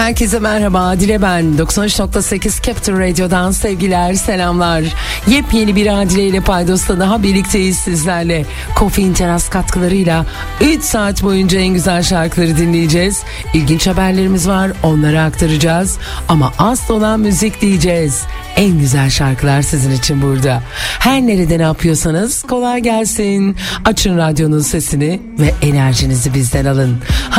Herkese merhaba, Dile ben. 93.8 Capital Radyo'dan sevgiler, selamlar. Yepyeni bir Adile ile Paydos'ta daha birlikteyiz sizlerle. Kofein Teras katkılarıyla 3 saat boyunca en güzel şarkıları dinleyeceğiz. İlginç haberlerimiz var, onları aktaracağız. Ama asıl olan müzik diyeceğiz. En güzel şarkılar sizin için burada. Her nerede ne yapıyorsanız kolay gelsin. Açın radyonun sesini ve enerjinizi bizden alın.